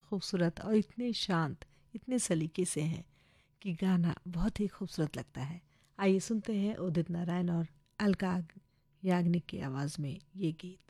खूबसूरत और इतने शांत, इतने सलीके से हैं कि गाना बहुत ही खूबसूरत लगता है। आइए सुनते हैं उदित नारायण और अलका याग्निक की आवाज़ में ये गीत।